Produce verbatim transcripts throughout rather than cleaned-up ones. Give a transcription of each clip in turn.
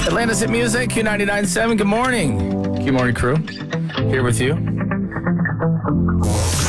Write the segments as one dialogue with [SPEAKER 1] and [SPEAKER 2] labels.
[SPEAKER 1] Atlanta's Hit Music, Q ninety-nine point seven. Good morning. Q Morning Crew, here with you.
[SPEAKER 2] Around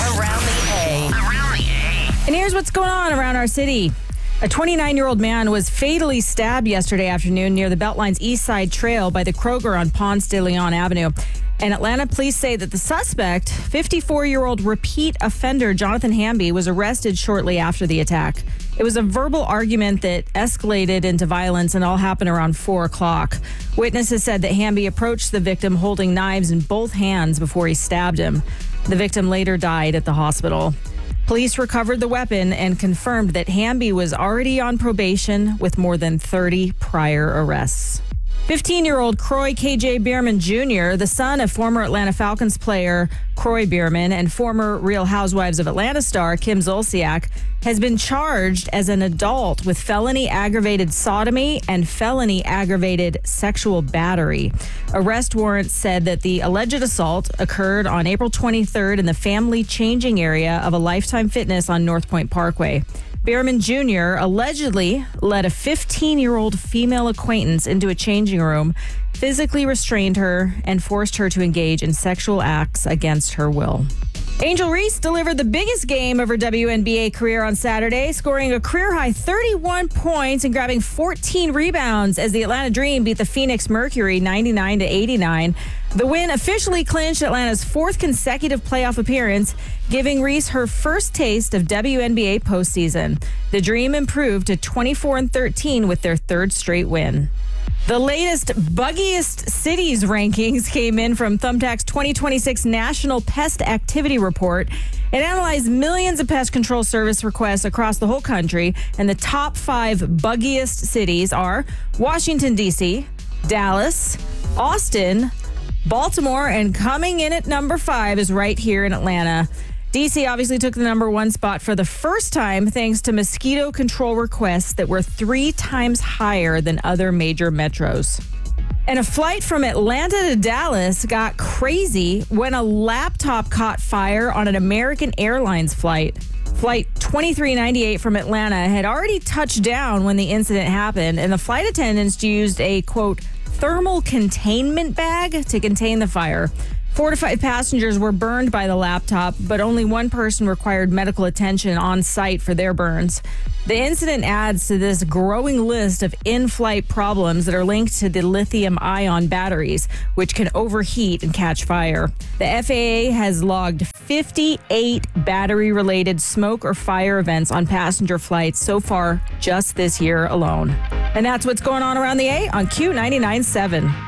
[SPEAKER 2] the A. Around the A.
[SPEAKER 3] And here's what's going on around our city. A twenty-nine-year-old man was fatally stabbed yesterday afternoon near the Beltline's East Side Trail by the Kroger on Ponce de Leon Avenue. And Atlanta police say that the suspect, fifty-four-year-old repeat offender Jonathan Hamby, was arrested shortly after the attack. It was a verbal argument that escalated into violence and all happened around four o'clock. Witnesses said that Hamby approached the victim holding knives in both hands before he stabbed him. The victim later died at the hospital. Police recovered the weapon and confirmed that Hamby was already on probation with more than thirty prior arrests. fifteen-year-old Croy K J Bierman Junior, the son of former Atlanta Falcons player Croy Bierman and former Real Housewives of Atlanta star Kim Zolciak, has been charged as an adult with felony aggravated sodomy and felony aggravated sexual battery. Arrest warrants said that the alleged assault occurred on April twenty-third in the family changing area of a Lifetime Fitness on North Point Parkway. Bierman Junior allegedly led a fifteen-year-old female acquaintance into a changing room, physically restrained her, and forced her to engage in sexual acts against her will. Angel Reese delivered the biggest game of her W N B A career on Saturday, scoring a career-high thirty-one points and grabbing fourteen rebounds as the Atlanta Dream beat the Phoenix Mercury ninety-nine to eighty-nine. The win officially clinched Atlanta's fourth consecutive playoff appearance, giving Reese her first taste of W N B A postseason. The Dream improved to twenty-four and thirteen with their third straight win. The latest buggiest cities rankings came in from Thumbtack's twenty twenty-six National Pest Activity Report. It analyzed millions of pest control service requests across the whole country, and the top five buggiest cities are Washington, D C, Dallas, Austin, Baltimore, and coming in at number five is right here in Atlanta. D C obviously took the number one spot for the first time thanks to mosquito control requests that were three times higher than other major metros. And a flight from Atlanta to Dallas got crazy when a laptop caught fire on an American Airlines flight. Flight twenty-three ninety-eight from Atlanta had already touched down when the incident happened, and the flight attendants used a, quote, thermal containment bag to contain the fire. Four to five passengers were burned by the laptop, but only one person required medical attention on site for their burns. The incident adds to this growing list of in-flight problems that are linked to the lithium-ion batteries, which can overheat and catch fire. The F A A has logged fifty-eight battery-related smoke or fire events on passenger flights so far just this year alone. And that's what's going on around the A on Q ninety-nine point seven.